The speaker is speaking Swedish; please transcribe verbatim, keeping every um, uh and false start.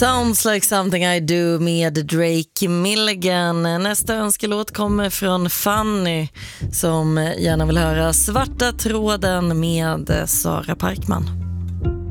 Sounds like something I do med Drake Milligan. Nästa önskelåt kommer från Fanny som gärna vill höra Svarta tråden med Sara Parkman.